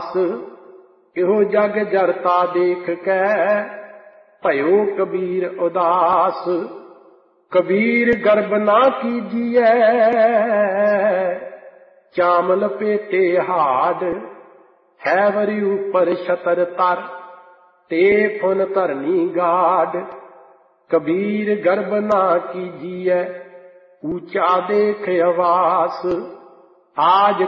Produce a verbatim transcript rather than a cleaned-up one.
ਆਸ। ਇਹੋ ਜਗ ਜਰਤਾ ਦੇਖ ਕੇ ਭਇਓ ਕਬੀਰ ਉਦਾਸ। ਕਬੀਰ ਗਰਬ ਨਾ ਕੀਜੀਐ ਚਾਮ ਲਪੇਟੇ ਹਾਡ। ਹੈ ਵਰੀ ਉਪਰ ਛਤਰ ਤਰ ਤੇ ਫੁਨ ਧਰਨੀ ਗਾਡ। ਕਬੀਰ ਗਰਬ ਨਾ ਕੀਜੀਐ ਊਚਾ ਦੇਖ ਅਵਾਸ। ਆਜ